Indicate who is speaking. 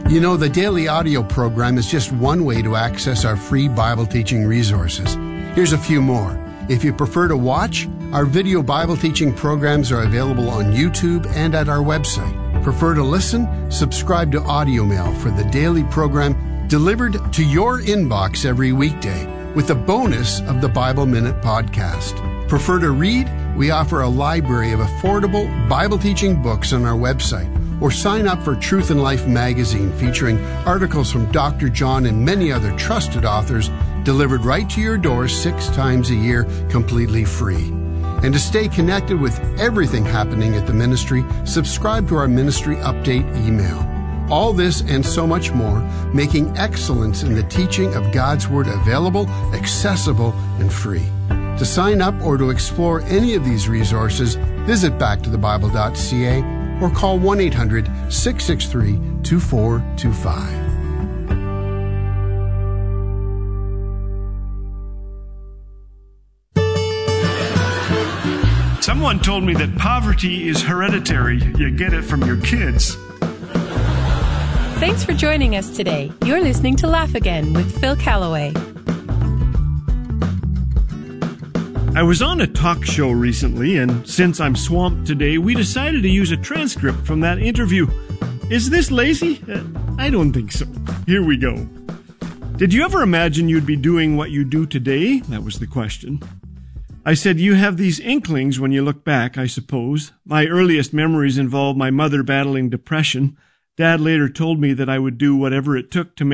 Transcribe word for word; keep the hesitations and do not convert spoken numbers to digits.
Speaker 1: You know, the daily audio program is just one way to access our free Bible teaching resources. Here's a few more. If you prefer to watch, our video Bible teaching programs are available on YouTube and at our website. Prefer to listen? Subscribe to Audio Mail for the daily program delivered to your inbox every weekday with the bonus of the Bible Minute podcast. Prefer to read? We offer a library of affordable Bible teaching books on our website. Or sign up for Truth and Life magazine featuring articles from Doctor John and many other trusted authors delivered right to your door six times a year completely free. And to stay connected with everything happening at the ministry, subscribe to our ministry update email. All this and so much more, making excellence in the teaching of God's Word available, accessible, and free. To sign up or to explore any of these resources, visit back to the bible dot c a or call one eight hundred, six six three, two four two five.
Speaker 2: Someone told me that poverty is hereditary. You get it from your kids.
Speaker 3: Thanks for joining us today. You're listening to Laugh Again with Phil Callaway.
Speaker 2: I was on a talk show recently, and since I'm swamped today, we decided to use a transcript from that interview. Is this lazy? Uh, I don't think so. Here we go. Did you ever imagine you'd be doing what you do today? That was the question. I said, you have these inklings when you look back, I suppose. My earliest memories involve my mother battling depression. Dad later told me that I would do whatever it took to make